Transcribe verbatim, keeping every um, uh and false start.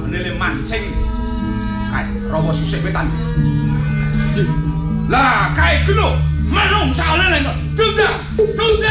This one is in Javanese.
anggone le mancing. Kae rawa sisih wetan. Lah kae gelo manungsa leleng. Tunda, tunda.